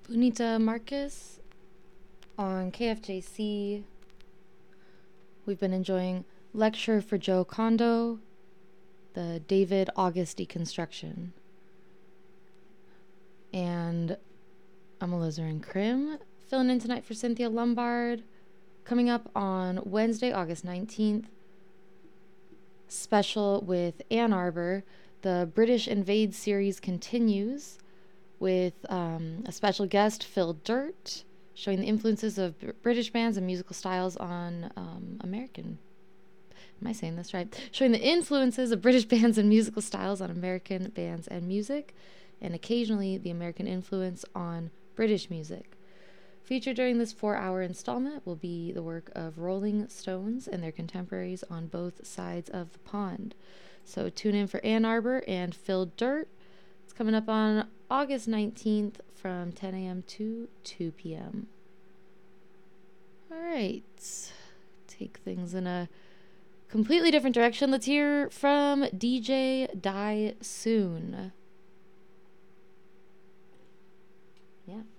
Bonita Marcus on KFJC. We've been enjoying Lecture for Joe Kondo, the David August deconstruction. And I'm Alizarin Krim, filling in tonight for Cynthia Lombard. Coming up on Wednesday, August 19th, special with Ann Arbor. The British Invade series continues with a special guest, Phil Dirt, showing the influences of British bands and musical styles on American. Am I saying this right? Showing the influences of British bands and musical styles on American bands and music, and occasionally the American influence on British music. Featured during this 4-hour installment will be the work of Rolling Stones and their contemporaries on both sides of the pond. So tune in for Ann Arbor and Phil Dirt. It's coming up on August 19th from 10 a.m. to 2 p.m. All right. Take things in a completely different direction. Let's hear from DJ Die Soon. Yeah.